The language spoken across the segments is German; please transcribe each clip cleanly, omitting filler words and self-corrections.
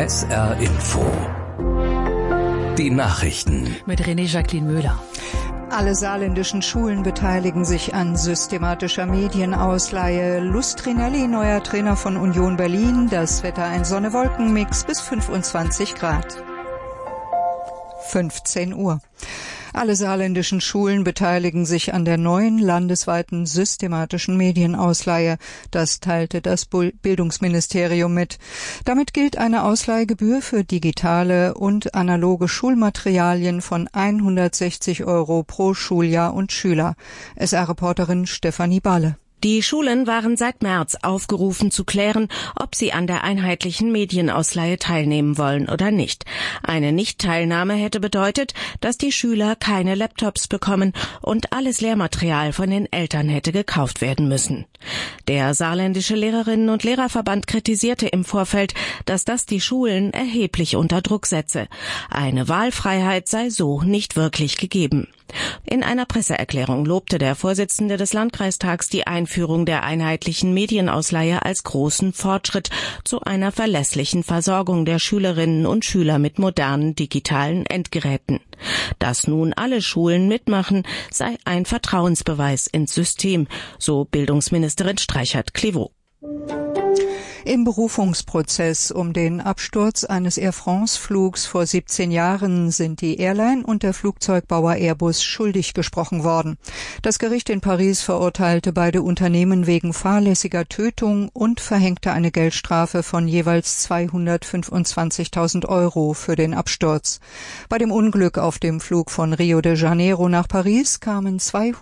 SR Info. Die Nachrichten. Mit René-Jacqueline Möhler. Alle saarländischen Schulen beteiligen sich an systematischer Medienausleihe. Lustrinelli, neuer Trainer von Union Berlin. Das Wetter ein Sonne-Wolken-Mix bis 25 Grad. 15 Uhr. Alle saarländischen Schulen beteiligen sich an der neuen landesweiten systematischen Medienausleihe. Das teilte das Bildungsministerium mit. Damit gilt eine Ausleihgebühr für digitale und analoge Schulmaterialien von 160 € pro Schuljahr und Schüler. SR-Reporterin Stefanie Balle. Die Schulen waren seit März aufgerufen zu klären, ob sie an der einheitlichen Medienausleihe teilnehmen wollen oder nicht. Eine Nichtteilnahme hätte bedeutet, dass die Schüler keine Laptops bekommen und alles Lehrmaterial von den Eltern hätte gekauft werden müssen. Der saarländische Lehrerinnen- und Lehrerverband kritisierte im Vorfeld, dass das die Schulen erheblich unter Druck setze. Eine Wahlfreiheit sei so nicht wirklich gegeben. In einer Presseerklärung lobte der Vorsitzende des Landkreistags die Einführung der einheitlichen Medienausleihe als großen Fortschritt zu einer verlässlichen Versorgung der Schülerinnen und Schüler mit modernen digitalen Endgeräten. Dass nun alle Schulen mitmachen, sei ein Vertrauensbeweis ins System, so Bildungsministerin Streichert-Clivaux. Im Berufungsprozess um den Absturz eines Air France-Flugs vor 17 Jahren sind die Airline und der Flugzeugbauer Airbus schuldig gesprochen worden. Das Gericht in Paris verurteilte beide Unternehmen wegen fahrlässiger Tötung und verhängte eine Geldstrafe von jeweils 225.000 € für den Absturz. Bei dem Unglück auf dem Flug von Rio de Janeiro nach Paris kamen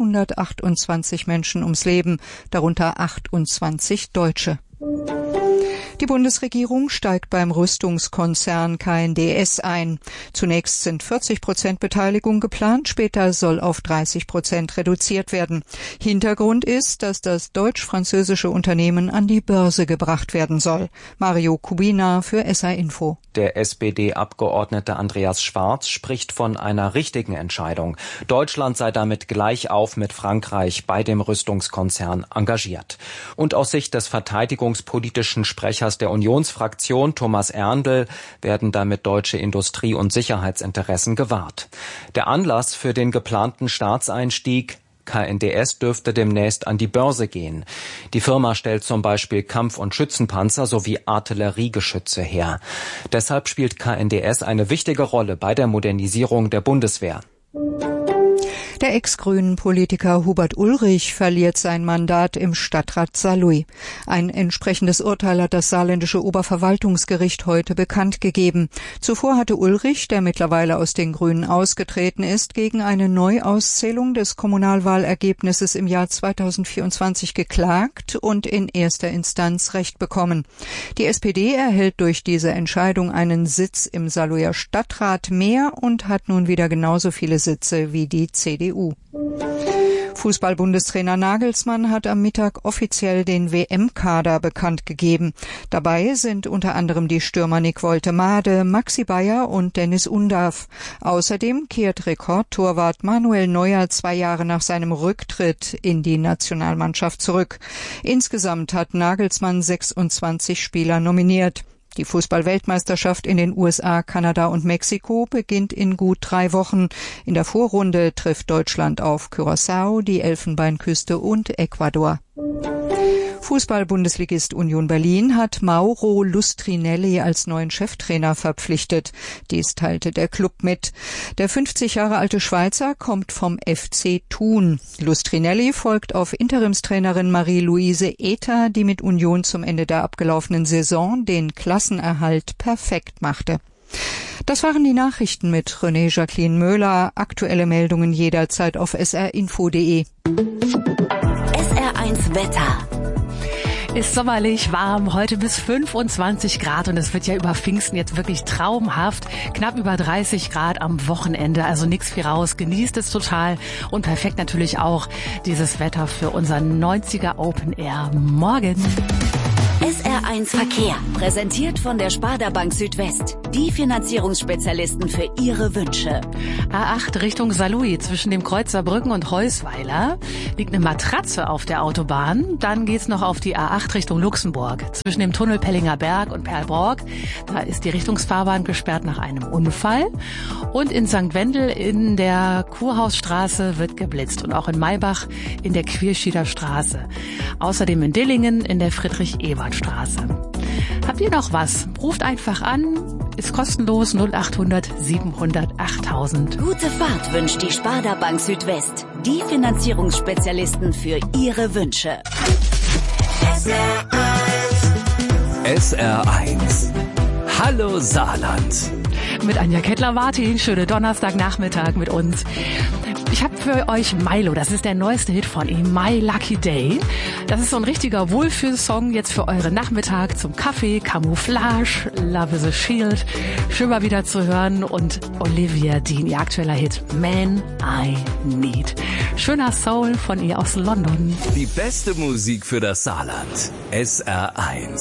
228 Menschen ums Leben, darunter 28 Deutsche. Die Bundesregierung steigt beim Rüstungskonzern KNDS ein. Zunächst sind 40% Beteiligung geplant, später soll auf 30% reduziert werden. Hintergrund ist, dass das deutsch-französische Unternehmen an die Börse gebracht werden soll. Mario Kubina für SR Info. Der SPD-Abgeordnete Andreas Schwarz spricht von einer richtigen Entscheidung. Deutschland sei damit gleich auf mit Frankreich bei dem Rüstungskonzern engagiert. Und aus Sicht des verteidigungspolitischen Sprechers der Unionsfraktion Thomas Erndl werden damit deutsche Industrie- und Sicherheitsinteressen gewahrt. Der Anlass für den geplanten Staatseinstieg: KNDS dürfte demnächst an die Börse gehen. Die Firma stellt zum Beispiel Kampf- und Schützenpanzer sowie Artilleriegeschütze her. Deshalb spielt KNDS eine wichtige Rolle bei der Modernisierung der Bundeswehr. Der ex-grünen Politiker Hubert Ulrich verliert sein Mandat im Stadtrat Saarlouis. Ein entsprechendes Urteil hat das saarländische Oberverwaltungsgericht heute bekannt gegeben. Zuvor hatte Ulrich, der mittlerweile aus den Grünen ausgetreten ist, gegen eine Neuauszählung des Kommunalwahlergebnisses im Jahr 2024 geklagt und in erster Instanz Recht bekommen. Die SPD erhält durch diese Entscheidung einen Sitz im Saarlouier Stadtrat mehr und hat nun wieder genauso viele Sitze wie die CDU. Fußball-Bundestrainer Nagelsmann hat am Mittag offiziell den WM-Kader bekannt gegeben. Dabei sind unter anderem die Stürmer Nick Woltemade, Maxi Bayer und Dennis Undav. Außerdem kehrt Rekordtorwart Manuel Neuer 2 Jahre nach seinem Rücktritt in die Nationalmannschaft zurück. Insgesamt hat Nagelsmann 26 Spieler nominiert. Die Fußball-Weltmeisterschaft in den USA, Kanada und Mexiko beginnt in gut 3 Wochen. In der Vorrunde trifft Deutschland auf Curaçao, die Elfenbeinküste und Ecuador. Fußball-Bundesligist Union Berlin hat Mauro Lustrinelli als neuen Cheftrainer verpflichtet. Dies teilte der Club mit. Der 50 Jahre alte Schweizer kommt vom FC Thun. Lustrinelli folgt auf Interimstrainerin Marie-Louise Ether, die mit Union zum Ende der abgelaufenen Saison den Klassenerhalt perfekt machte. Das waren die Nachrichten mit René-Jacqueline Möhler. Aktuelle Meldungen jederzeit auf srinfo.de. SR1 Wetter. Ist sommerlich warm, heute bis 25 Grad und es wird ja über Pfingsten jetzt wirklich traumhaft. Knapp über 30 Grad am Wochenende, also nix viel raus. Genießt es total und perfekt natürlich auch dieses Wetter für unseren 90er Open Air morgen. SR1 Verkehr, präsentiert von der Sparda Bank Südwest. Die Finanzierungsspezialisten für Ihre Wünsche. A8 Richtung Saarlouis zwischen dem Kreuz Saarbrücken und Heusweiler liegt eine Matratze auf der Autobahn. Dann geht's noch auf die A8 Richtung Luxemburg zwischen dem Tunnel Pellinger Berg und Perlbrock. Da ist die Richtungsfahrbahn gesperrt nach einem Unfall. Und in St. Wendel in der Kurhausstraße wird geblitzt und auch in Maybach in der Quierschieder Straße. Außerdem in Dillingen in der Friedrich-Ebert-Straße. Habt ihr noch was? Ruft einfach an. Ist kostenlos 0800 700 8000. Gute Fahrt wünscht die Sparda Bank Südwest. Die Finanzierungsspezialisten für Ihre Wünsche. SR1. Hallo Saarland. Mit Anja Kettler-Martin. Schöne Donnerstagnachmittag mit uns. Ich habe für euch Milo, das ist der neueste Hit von ihm, My Lucky Day. Das ist so ein richtiger Wohlfühlsong jetzt für euren Nachmittag zum Kaffee, Camouflage, Love is a Shield. Schön mal wieder zu hören und Olivia Dean, ihr aktueller Hit, Man I Need. Schöner Soul von ihr aus London. Die beste Musik für das Saarland. SR1.